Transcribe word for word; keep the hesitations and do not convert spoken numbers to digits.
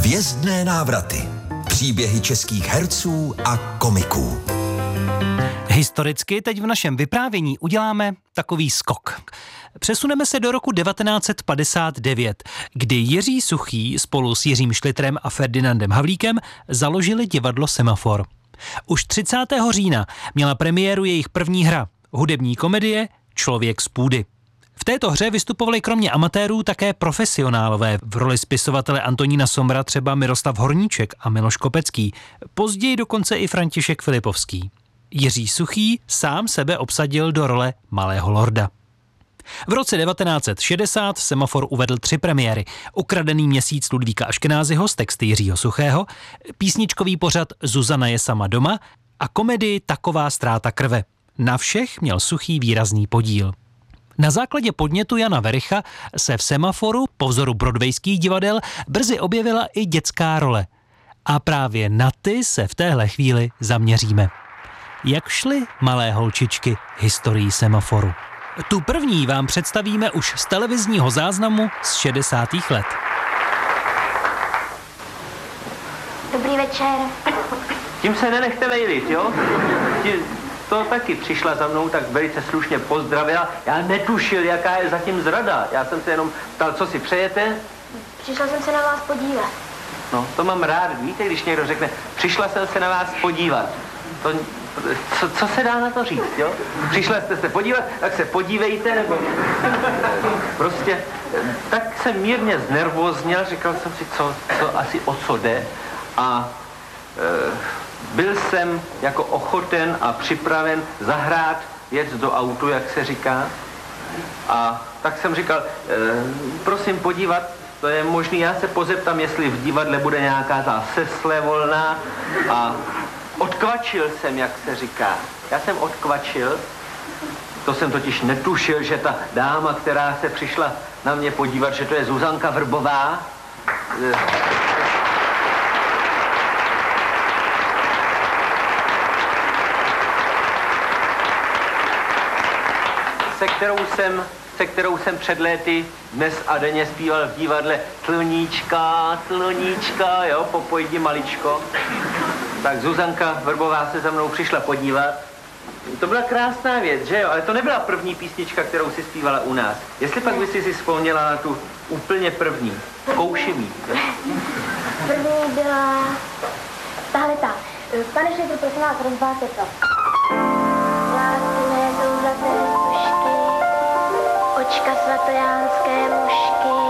Hvězdné návraty. Příběhy českých herců a komiků. Historicky teď v našem vyprávění uděláme takový skok. Přesuneme se do roku devatenáct set padesát devět, kdy Jiří Suchý spolu s Jiřím Šlitrem a Ferdinandem Havlíkem založili divadlo Semafor. Už třicátého října měla premiéru jejich první hra, hudební komedie Člověk z půdy. V této hře vystupovali kromě amatérů také profesionálové, v roli spisovatele Antonína Somra třeba Miroslav Horníček a Miloš Kopecký, později dokonce i František Filipovský. Jiří Suchý sám sebe obsadil do role malého lorda. V roce devatenáct set šedesát Semafor uvedl tři premiéry. Ukradený měsíc Ludvíka Aškenázyho z texty Jiřího Suchého, písničkový pořad Zuzana je sama doma a komedii Taková ztráta krve. Na všech měl Suchý výrazný podíl. Na základě podnětu Jana Vericha se v Semaforu po vzoru broadwayských divadel brzy objevila i dětská role. A právě na ty se v téhle chvíli zaměříme. Jak šly malé holčičky historií Semaforu? Tu první vám představíme už z televizního záznamu z šedesátých let. Dobrý večer. Tím se nenechte vejlit, jo? Tím, to taky přišla za mnou, tak velice slušně pozdravila. Já netušil, jaká je zatím zrada. Já jsem se jenom ptal, co si přejete? Přišla jsem se na vás podívat. No, to mám rád, víte, když někdo řekne, přišla jsem se na vás podívat. To, co, co se dá na to říct, jo? Přišla jste se podívat, tak se podívejte, nebo... Prostě, tak jsem mírně znervózněl, říkal jsem si, co, co asi o co jde. A e, byl jsem jako ochoten a připraven zahrát jet do autu, jak se říká. A tak jsem říkal, e, prosím podívat, to je možný, já se pozeptám, jestli v divadle bude nějaká ta sesle volná. A odkvačil jsem, jak se říká. Já jsem odkvačil, to jsem totiž netušil, že ta dáma, která se přišla na mě podívat, že to je Zuzanka Vrbová. Se kterou jsem, se kterou jsem před léty dnes a denně zpíval v divadle Tluníčka, tluníčka, jo, popojdi maličko. Tak Zuzanka Vrbová se za mnou přišla podívat. To byla krásná věc, že jo? Ale to nebyla první písnička, kterou si zpívala u nás. Jestli pak by si si vzpomněla na tu úplně první. Koušimí. První byla tahle ta. Pane Šlitr, prosím vás, rozbáte to. Lásky mé jsou zlaté stužky, očka svatojánské mužky.